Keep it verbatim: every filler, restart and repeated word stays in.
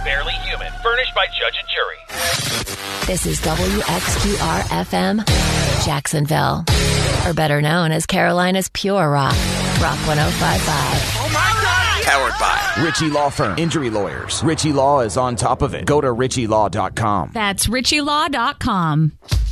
Barely Human, furnished by Judge and Jury. This is W X Q R F M, Jacksonville, or better known as Carolina's Pure Rock, Rock one oh five point five. Oh my God! Powered by Ritchie Law Firm. Injury lawyers. Ritchie Law is on top of it. Go to ritchie law dot com. That's ritchie law dot com.